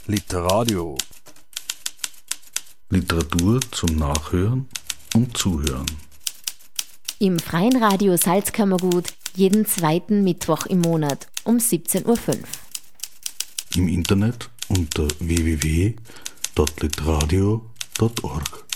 Literadio. Literatur zum Nachhören und Zuhören. Im Freien Radio Salzkammergut jeden zweiten Mittwoch im Monat um 17.05 Uhr. Im Internet unter www.literadio.org.